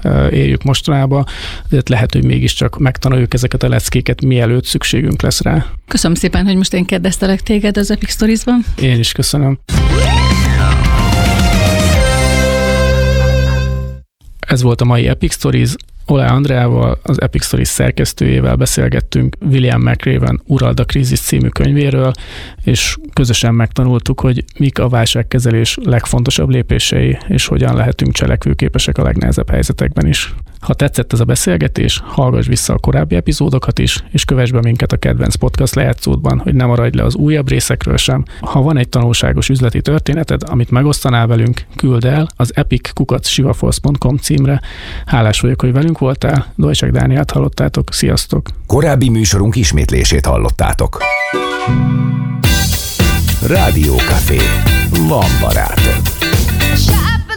éljük mostanában, de lehet, hogy mégiscsak megtanuljuk ezeket a leckéket, mielőtt szükségünk lesz rá. Köszönöm szépen, hogy most én kérdeztelek téged az Epic Stories-ban. Én is köszönöm. Ez volt a mai Epic Stories. Olá Andreával, az Epic Stories szerkesztőjével beszélgettünk William McRaven Urald a krízis című könyvéről, és közösen megtanultuk, hogy mik a válságkezelés legfontosabb lépései, és hogyan lehetünk cselekvőképesek a legnehezebb helyzetekben is. Ha tetszett ez a beszélgetés, hallgass vissza a korábbi epizódokat is, és kövess be minket a kedvenc podcast lejátszódban, hogy ne maradj le az újabb részekről sem. Ha van egy tanulságos üzleti történeted, amit megosztanál velünk, küld el az epic@sivaforce.com címre. Hálás vagyok, hogy velünk voltál. Dojcsák Dánielt hallottátok. Sziasztok! Korábbi műsorunk ismétlését hallottátok. Rádió Café. Van barátod.